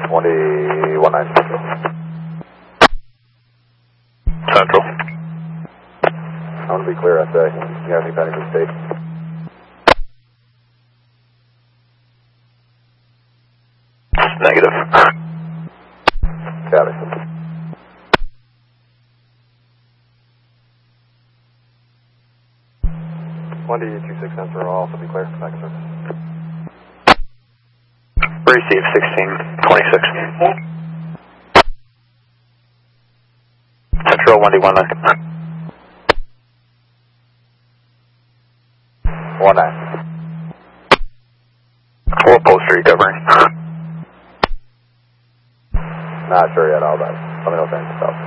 2119 Central. Central. I want to be clear, SA. You have any pending mistake? Negative. Copy. 1D26 Central, also be clear. Back in service. Receive 1626. Central 1D19. 19. What post are you covering? Not sure yet, all that. Let me know if anything's out.